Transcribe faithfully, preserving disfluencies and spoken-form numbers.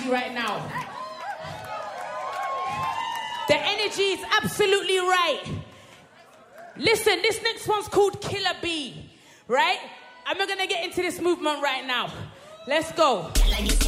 energy right now. The energy is absolutely right. Listen, this next one's called Killer Bee, right? I'm not going to get into this movement right now. Let's go.